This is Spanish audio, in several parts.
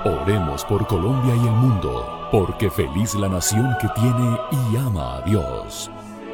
Oremos por Colombia y el mundo, porque feliz la nación que tiene y ama a Dios.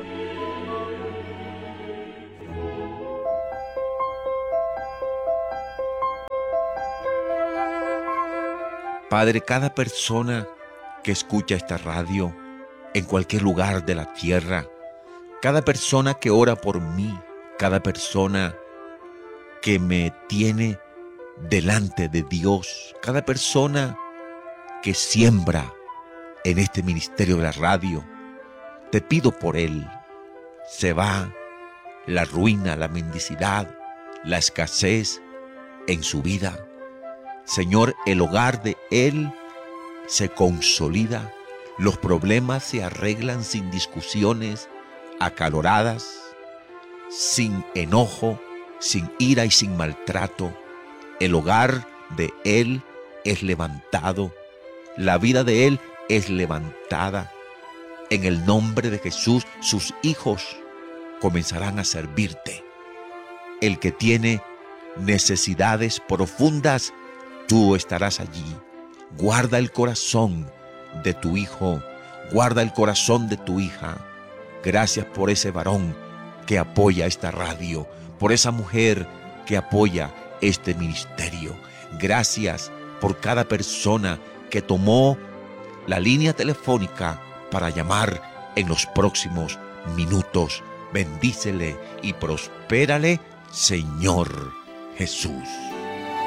Padre, cada persona que escucha esta radio en cualquier lugar de la tierra, cada persona que ora por mí, cada persona que me tiene delante de Dios, cada persona que siembra en este ministerio de la radio, te pido por él. Se va la ruina, la mendicidad, la escasez en su vida. Señor, el hogar de él se consolida, los problemas se arreglan sin discusiones acaloradas, sin enojo, sin ira y sin maltrato. El hogar de él es levantado, la vida de él es levantada. En el nombre de Jesús, sus hijos comenzarán a servirte. El que tiene necesidades profundas, tú estarás allí. Guarda el corazón de tu hijo, guarda el corazón de tu hija. Gracias por ese varón que apoya esta radio, por esa mujer que apoya este ministerio. Gracias por cada persona que tomó la línea telefónica para llamar en los próximos minutos. Bendícele y prospérale, Señor Jesús.